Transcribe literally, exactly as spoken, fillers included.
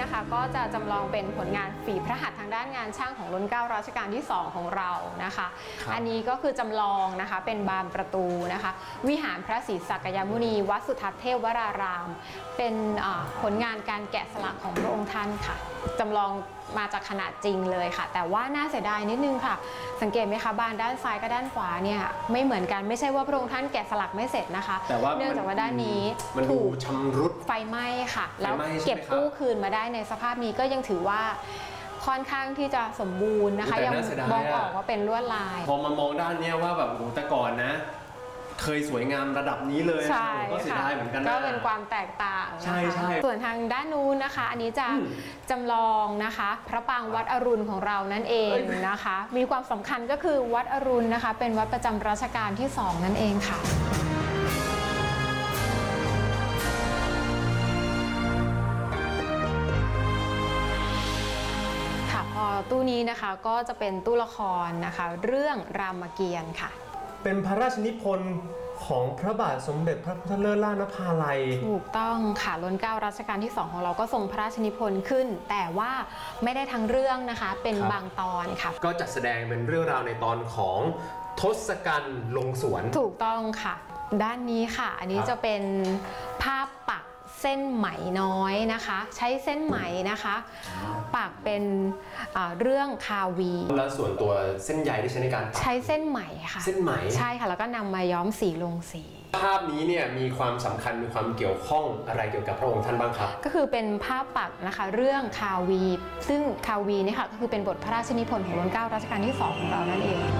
นะคะก็จะจำลองเป็นผลงานฝีพระหัตถ์ทางด้านงานช่างของรุ่นเก้ารัชกาลที่สองของเรานะคะอันนี้ก็คือจำลองนะคะเป็นบานประตูนะคะวิหารพระศรีสักยมุนีวัดสุทัศน์เทพวรารามเป็นผลงานการแกะสลักของพระองค์ท่านค่ะจำลองมาจากขนาดจริงเลยค่ะแต่ว่าน่าเสียดายนิดนึงค่ะสังเกตไหมคะบานด้านซ้ายกับด้านขวาเนี่ยไม่เหมือนกันไม่ใช่ว่าพระองค์ท่านแกะสลักไม่เสร็จนะคะเนื่องจากว่าด้านนี้ถูกชำรุดไฟไหม้ค่ะแล้วเก็บกู้คืนมาได้ในสภาพนี้ก็ยังถือว่าค่อนข้างที่จะสมบูรณ์นะคะยังมองออกว่าเป็นลวดลายพอมามองด้านนี้ว่าแบบโอ้แต่ก่อนนะเคยสวยงามระดับนี้เลยก็เสียดายเหมือนกันก็เป็นความแตกต่างใช่ใช่ส่วนทางด้านนู้นนะคะอันนี้จะจำลองนะคะพระปางวัดอรุณของเรานั่นเองนะคะมีความสำคัญก็คือวัดอรุณนะคะเป็นวัดประจำรัชกาลที่สองนั่นเองค่ะพอตู้นี้นะคะก็จะเป็นตู้ละครนะคะเรื่องรามเกียรติ์ค่ะเป็นพระราชนิพนธ์ของพระบาทสมเด็จพระพุทธเลิศล่านภาลัยถูกต้องค่ะรัชกาลรัชกาลที่สองของเราก็ทรงพระราชนิพนธ์ขึ้นแต่ว่าไม่ได้ทั้งเรื่องนะคะเป็นบางตอนค่ะก็จัดแสดงเป็นเรื่องราวในตอนของทศกัณฐ์ลงสวนถูกต้องค่ะด้านนี้ค่ะอันนี้จะเป็นภาพปักเส้นไหมน้อยนะคะใช้เส้นไหมนะคะปักเป็นเรื่องคาวีแล้วส่วนตัวเส้นใยที่ใช้ในการใช้เส้นไหมค่ะเส้นไหมใช่ค่ะแล้วก็นำมาย้อมสีลงสีภาพนี้เนี่ยมีความสำคัญมีความเกี่ยวข้องอะไรเกี่ยวกับพระองค์ท่านบ้างครับก็คือเป็นภาพปักนะคะเรื่องคาวีซึ่งคาวีนี่ค่ะก็คือเป็นบทพระราชนิพนธ์ของรัชกาลที่สองของเรานั่นเอง